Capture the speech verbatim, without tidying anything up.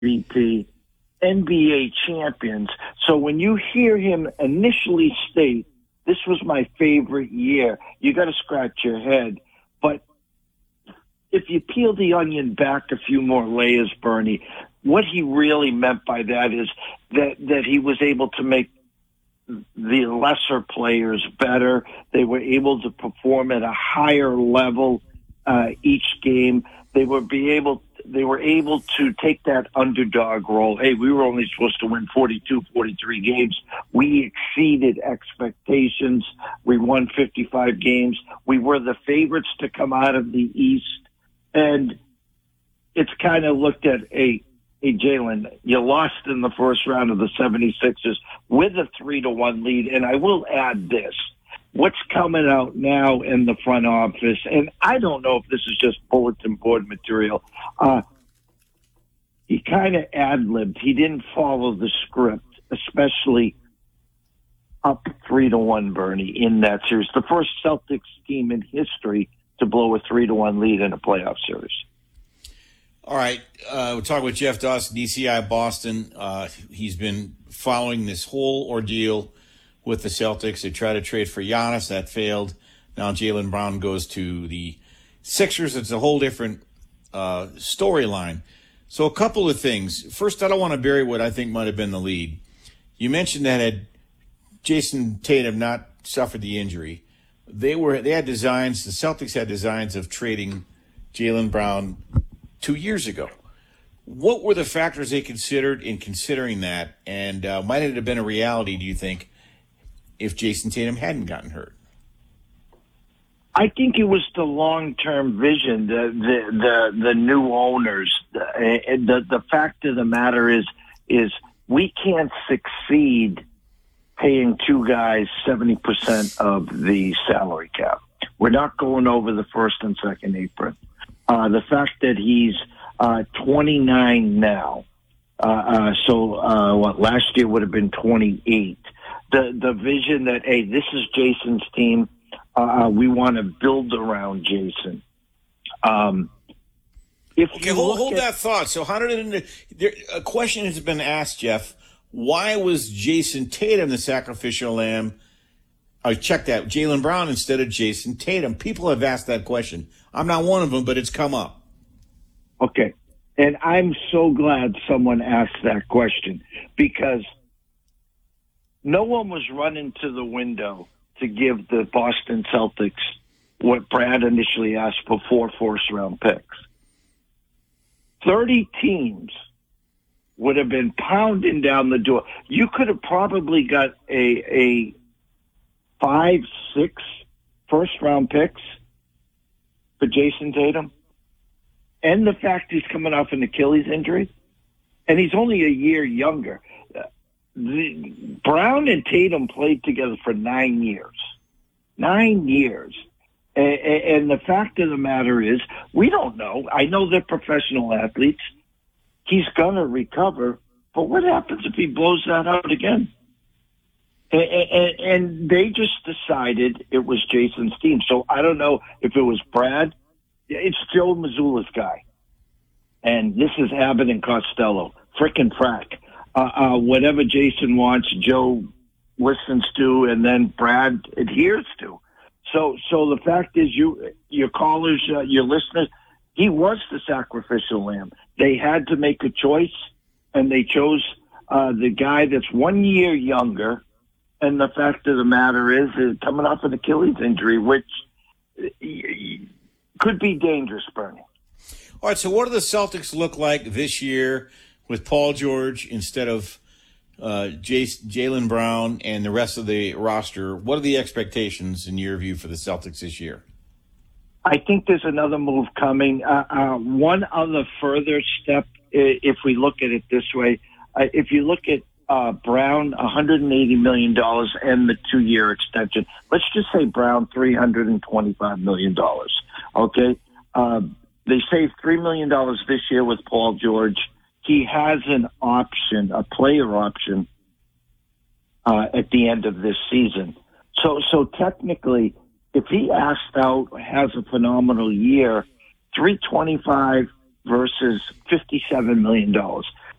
V P, N B A champions. So when you hear him initially state, this was my favorite year, you got to scratch your head. But if you peel the onion back a few more layers, Bernie, what he really meant by that is that, that he was able to make the lesser players better. They were able to perform at a higher level uh, each game. They were be able they were able to take that underdog role. Hey, we were only supposed to win forty-two, forty-three games. We exceeded expectations. We won fifty-five games. We were the favorites to come out of the East. And it's kind of looked at, hey, hey, Jalen, you lost in the first round of the seventy-sixers with a three to one lead. And I will add this. What's coming out now in the front office, and I don't know if this is just bulletin board material, uh, he kind of ad-libbed. He didn't follow the script, especially up three to one, Bernie, in that series. The first Celtics team in history to blow a three to one lead in a playoff series. All right, uh, we're talking with Jeff Dawson, D C I Boston. Uh, he's been following this whole ordeal with the Celtics. They tried to trade for Giannis. That failed. Now Jaylen Brown goes to the Sixers. It's a whole different uh, storyline. So a couple of things. First, I don't want to bury what I think might have been the lead. You mentioned that had Jason Tatum not suffered the injury, they were they had designs, the Celtics had designs of trading Jaylen Brown two years ago. What were the factors they considered in considering that? And uh, might it have been a reality, do you think, if Jason Tatum hadn't gotten hurt? I think it was the long-term vision, the the the, the new owners. The, the the fact of the matter is is we can't succeed paying two guys seventy percent of the salary cap. We're not going over the first and second apron. Uh, the fact that he's uh, twenty-nine now, uh, uh, so uh, what last year would have been twenty-eight. The the vision that, hey, this is Jason's team. Uh, we want to build around Jason. Um, if okay, you hold, hold at, that thought. So how did it, there, a question has been asked, Jeff. Why was Jason Tatum the sacrificial lamb? I checked that. Jaylen Brown instead of Jason Tatum. People have asked that question. I'm not one of them, but it's come up. Okay. And I'm so glad someone asked that question because no one was running to the window to give the Boston Celtics what Brad initially asked for, four first-round picks. thirty teams would have been pounding down the door. You could have probably got a, a five, six first-round picks for Jason Tatum. And the fact he's coming off an Achilles injury, and he's only a year younger. The, Brown and Tatum played together for nine years. Nine years. And, and the fact of the matter is, we don't know. I know they're professional athletes. He's going to recover. But what happens if he blows that out again? And, and, and they just decided it was Jason's team. So I don't know if it was Brad. It's Joe Mazzulla's guy. And this is Abbott and Costello. Frickin' frack. Uh, uh, whatever Jason wants, Joe listens to, and then Brad adheres to. So, so the fact is, you, your callers, uh, your listeners, he was the sacrificial lamb. They had to make a choice, and they chose uh, the guy that's one year younger. And the fact of the matter is, is coming off an Achilles injury, which could be dangerous, Bernie. All right. So, what do the Celtics look like this year with Paul George instead of uh, Jaylen Brown and the rest of the roster? What are the expectations, in your view, for the Celtics this year? I think there's another move coming. Uh, uh, one other further step, if we look at it this way, uh, if you look at uh, Brown, one hundred eighty million dollars and the two-year extension, let's just say Brown, three hundred twenty-five million dollars. Okay? Uh, they saved three million dollars this year with Paul George. He has an option, a player option, uh, at the end of this season. So, so technically, if he asks out, has a phenomenal year, three twenty-five versus fifty-seven million dollars.